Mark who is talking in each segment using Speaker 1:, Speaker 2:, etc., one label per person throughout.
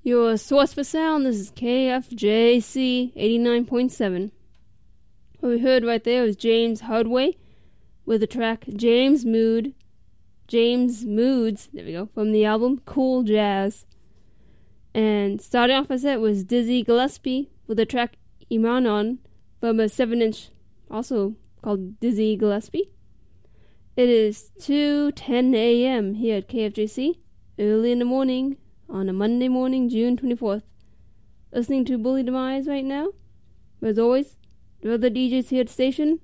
Speaker 1: Your source for sound, this is KFJC 89.7. What we heard right there was James Hardway with the track James Moods, there we go, from the album Cool Jazz. And starting off our set was Dizzy Gillespie with the track Imanon from a 7-inch, also called Dizzy Gillespie. It is 2:10 a.m. here at KFJC, early in the morning, on a Monday morning, June 24th. Listening to Bully Demise right now. But as always, there are other DJs here at the station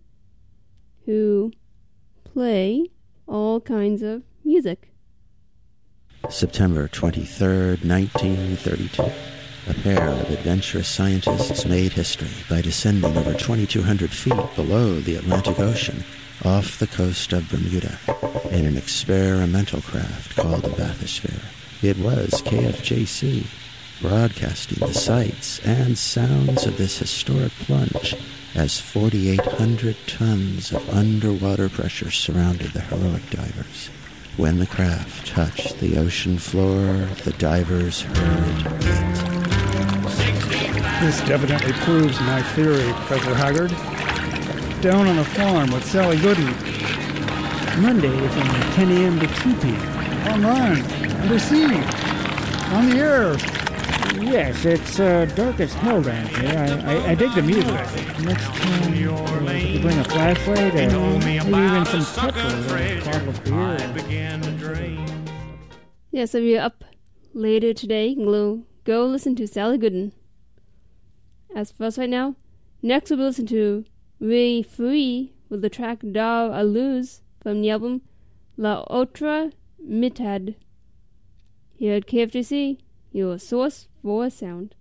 Speaker 1: who play all kinds of music.
Speaker 2: September 23rd, 1932. A pair of adventurous scientists made history by descending over 2,200 feet below the Atlantic Ocean off the coast of Bermuda in an experimental craft called a bathysphere. It was KFJC, broadcasting the sights and sounds of this historic plunge as 4,800 tons of underwater pressure surrounded the heroic divers. When the craft touched the ocean floor, the divers heard it.
Speaker 3: This evidently proves my theory, Professor Haggard. Down on the farm with Sally Gooden. Monday from 10 a.m. to 2 p.m. Online, undersea, on the air. Yes, it's dark as hell down here. I dig the music. Next time, you bring a flashlight and maybe even some petrol and a bottle of beer.
Speaker 1: Yes, if you're up later today, you can go listen to Sally Gooden. As for us right now, next we'll listen to Ray Free with the track Dar Aluz from the album La Otra Mitad. Here at KFJC, your source for sound.